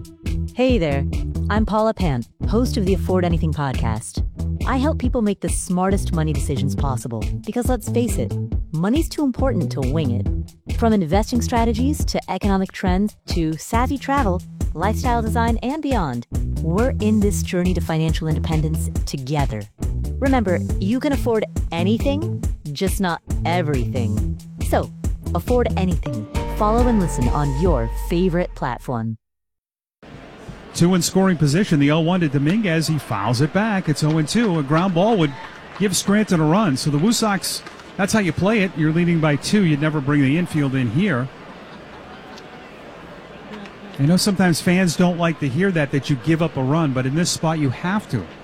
Hey there, I'm Paula Pant, host of the Afford Anything podcast. I help people make the smartest money decisions possible because let's face it, money's too important to wing it. From investing strategies to economic trends to savvy travel, lifestyle design, and beyond, we're in this journey to financial independence together. Remember, you can afford anything, just not everything. So, afford anything. Follow and listen on your favorite platform. 2 in scoring position. The 0-1 to Dominguez. He fouls it back. It's 0-2. A ground ball would give Scranton a run. So the Woo Sox, that's how you play it. You're leading by 2. You'd never bring the infield in here. I know sometimes fans don't like to hear that you give up a run, but in this spot you have to.